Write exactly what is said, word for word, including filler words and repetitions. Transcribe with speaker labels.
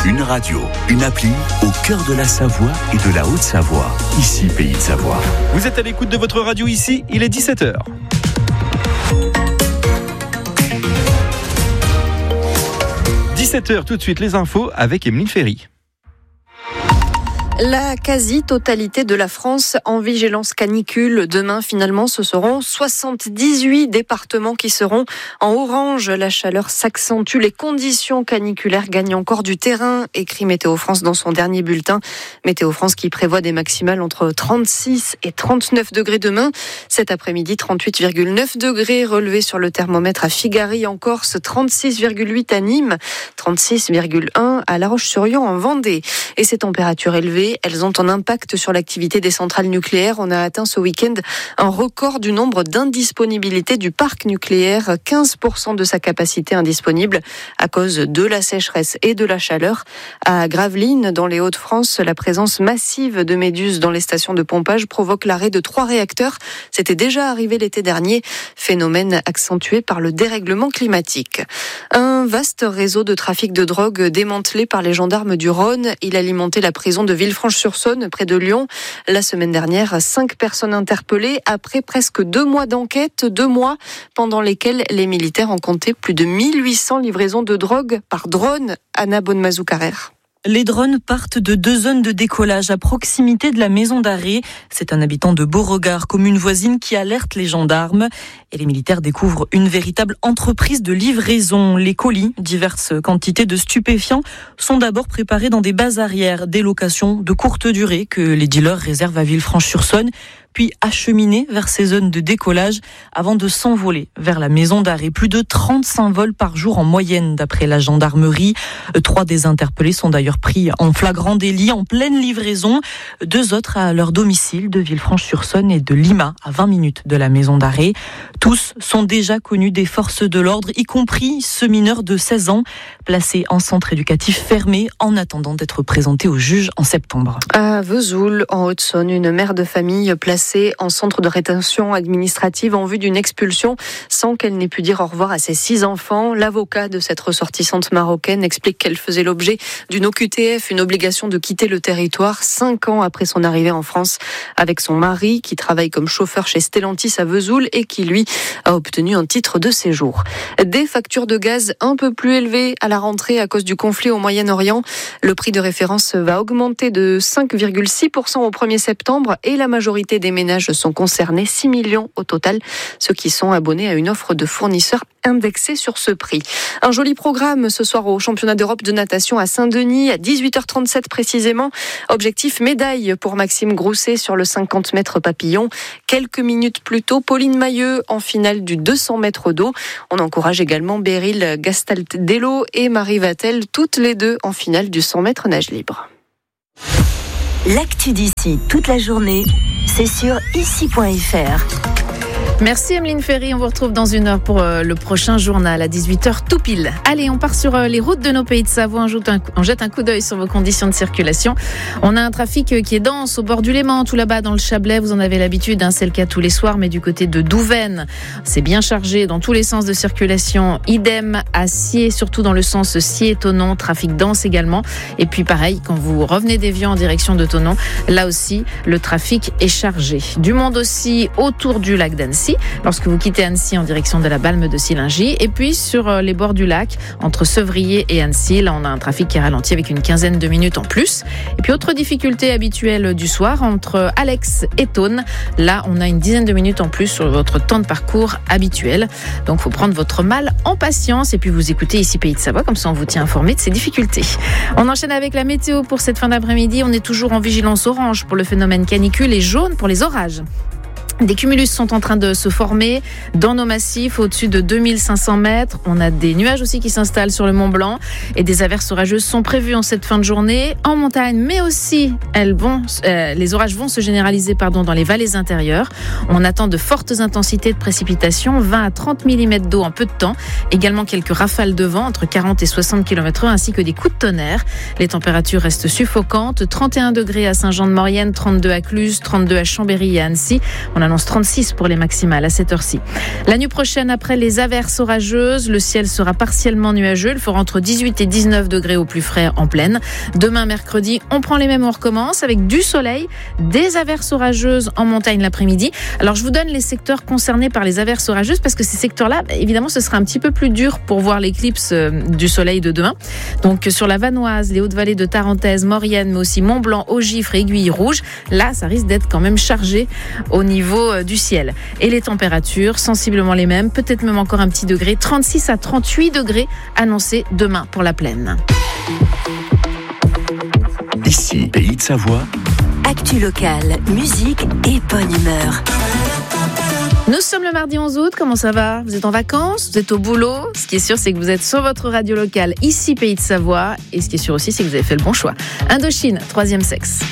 Speaker 1: Une radio, une appli au cœur de la Savoie et de la Haute-Savoie. Ici, Pays de Savoie.
Speaker 2: Vous êtes à l'écoute de votre radio ici, il est dix-sept heures. dix-sept heures, tout de suite, les infos avec Emeline Ferry.
Speaker 3: La quasi-totalité de la France en vigilance canicule. Demain, finalement, ce seront soixante-dix-huit départements qui seront en orange. La chaleur s'accentue. Les conditions caniculaires gagnent encore du terrain, écrit Météo France dans son dernier bulletin. Météo France qui prévoit des maximales entre trente-six et trente-neuf degrés demain. Cet après-midi, trente-huit virgule neuf degrés relevés sur le thermomètre à Figari en Corse, trente-six virgule huit à Nîmes, trente-six virgule un à La Roche-sur-Yon en Vendée. Et ces températures élevées, elles ont un impact sur l'activité des centrales nucléaires. On a atteint ce week-end un record du nombre d'indisponibilités du parc nucléaire, quinze pour cent de sa capacité indisponible à cause de la sécheresse et de la chaleur. À Gravelines, dans les Hauts-de-France, la présence massive de méduses dans les stations de pompage provoque l'arrêt de trois réacteurs. C'était déjà arrivé l'été dernier, phénomène accentué par le dérèglement climatique. Un vaste réseau de trafic de drogue démantelé par les gendarmes du Rhône. Il alimentait la prison de Villefranche-sur-Saône, près de Lyon. La semaine dernière, cinq personnes interpellées après presque deux mois d'enquête, deux mois pendant lesquels les militaires ont compté plus de mille huit cents livraisons de drogue par drone. Anna Bonnemazou-Carrère.
Speaker 4: Les drones partent de deux zones de décollage à proximité de la maison d'arrêt. C'est un habitant de Beauregard, commune voisine, qui alerte les gendarmes. Et les militaires découvrent une véritable entreprise de livraison. Les colis, diverses quantités de stupéfiants, sont d'abord préparés dans des bases arrières, des locations de courte durée que les dealers réservent à Villefranche-sur-Saône, puis acheminés vers ces zones de décollage avant de s'envoler vers la maison d'arrêt. Plus de trente-cinq vols par jour en moyenne, d'après la gendarmerie. Trois des interpellés sont d'ailleurs pris en flagrant délit, en pleine livraison. Deux autres à leur domicile de Villefranche-sur-Saône et de Lima, à vingt minutes de la maison d'arrêt. Tous sont déjà connus des forces de l'ordre, y compris ce mineur de seize ans, placé en centre éducatif fermé en attendant d'être présenté au juge en septembre.
Speaker 3: À Vesoul, en Haute-Saône, une mère de famille placée en centre de rétention administrative en vue d'une expulsion sans qu'elle n'ait pu dire au revoir à ses six enfants. L'avocat de cette ressortissante marocaine explique qu'elle faisait l'objet d'une O Q T F, une obligation de quitter le territoire cinq ans après son arrivée en France avec son mari qui travaille comme chauffeur chez Stellantis à Vesoul et qui lui a obtenu un titre de séjour. Des factures de gaz un peu plus élevées à la rentrée à cause du conflit au Moyen-Orient. Le prix de référence va augmenter de cinq virgule six pour cent au premier septembre et la majorité des ménages sont concernés, six millions au total, ceux qui sont abonnés à une offre de fournisseurs indexée sur ce prix. Un joli programme ce soir au championnat d'Europe de natation à Saint-Denis, à dix-huit heures trente-sept précisément. Objectif médaille pour Maxime Grousset sur le cinquante mètres papillon. Quelques minutes plus tôt, Pauline Mailleux en finale du deux cents mètres d'eau. On encourage également Beryl Gastaldello et Marie Vatel, toutes les deux en finale du cent mètres nage libre.
Speaker 5: L'actu d'ici toute la journée, c'est sur ici point f r.
Speaker 6: Merci Emeline Ferry, on vous retrouve dans une heure pour euh, le prochain journal à dix-huit heures tout pile. Allez, on part sur euh, les routes de nos pays de Savoie, on jette, un, on jette un coup d'œil sur vos conditions de circulation. On a un trafic euh, qui est dense au bord du Léman, tout là-bas dans le Chablais, vous en avez l'habitude, hein, c'est le cas tous les soirs, mais du côté de Douvaine, c'est bien chargé dans tous les sens de circulation. Idem à Sciez, surtout dans le sens Sciez-Thonon, trafic dense également. Et puis pareil, quand vous revenez d'Évian en direction de Thonon, là aussi, le trafic est chargé. Du monde aussi autour du lac d'Annecy, lorsque vous quittez Annecy en direction de la Balme de Sillingy. Et puis sur les bords du lac, entre Sevrier et Annecy, là on a un trafic qui ralentit avec une quinzaine de minutes en plus. Et puis autre difficulté habituelle du soir, entre Alex et Thônes, là on a une dizaine de minutes en plus sur votre temps de parcours habituel. Donc il faut prendre votre mal en patience et puis vous écoutez ici Pays de Savoie, comme ça on vous tient informé de ces difficultés. On enchaîne avec la météo pour cette fin d'après-midi. On est toujours en vigilance orange pour le phénomène canicule et jaune pour les orages. Des cumulus sont en train de se former dans nos massifs au-dessus de deux mille cinq cents mètres. On a des nuages aussi qui s'installent sur le Mont Blanc et des averses orageuses sont prévues en cette fin de journée en montagne, mais aussi elles vont, euh, les orages vont se généraliser pardon, dans les vallées intérieures. On attend de fortes intensités de précipitations, vingt à trente millimètres d'eau en peu de temps. Également quelques rafales de vent entre quarante et soixante kilomètres heure ainsi que des coups de tonnerre. Les températures restent suffocantes. trente et un degrés à Saint-Jean-de-Maurienne, trente-deux à Cluses, trente-deux à Chambéry et à Annecy. On a annonce trente-six pour les maximales à cette heure-ci. La nuit prochaine, après les averses orageuses, le ciel sera partiellement nuageux. Il fera entre dix-huit et dix-neuf degrés au plus frais en plaine. Demain, mercredi, on prend les mêmes, on recommence avec du soleil, des averses orageuses en montagne l'après-midi. Alors, je vous donne les secteurs concernés par les averses orageuses parce que ces secteurs-là, bah, évidemment, ce sera un petit peu plus dur pour voir l'éclipse euh, du soleil de demain. Donc, sur la Vanoise, les Hautes-Vallées de Tarentaise, Maurienne, mais aussi Mont-Blanc, Haut-Gifre et Aiguille Rouge, là, ça risque d'être quand même chargé au niveau euh, du ciel. Et les températures, sensiblement les mêmes, peut-être même encore un petit degré, trente-six à trente-huit degrés annoncés demain pour la plaine.
Speaker 1: Ici, Pays de Savoie.
Speaker 5: Actu locale, musique et bonne humeur.
Speaker 6: Nous sommes le mardi onze août, comment ça va ? Vous êtes en vacances ? Vous êtes au boulot ? Ce qui est sûr, c'est que vous êtes sur votre radio locale, ici Pays de Savoie. Et ce qui est sûr aussi, c'est que vous avez fait le bon choix. Indochine, troisième sexe.